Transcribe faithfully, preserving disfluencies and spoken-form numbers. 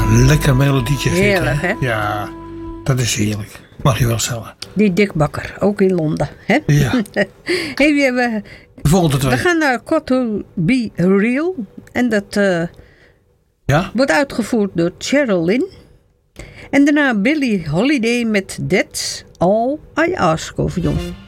Lekker melodietje. Heerlijk, hè? Ja, dat is heerlijk. Mag je wel stellen. Die Dick Bakker, ook in Londen, hè? Ja. Hey, we, we, De volgende twee. we gaan naar Got to Be Real. En dat uh, ja? wordt uitgevoerd door Cheryl Lynn. En daarna Billie Holiday met That's All I Ask of You.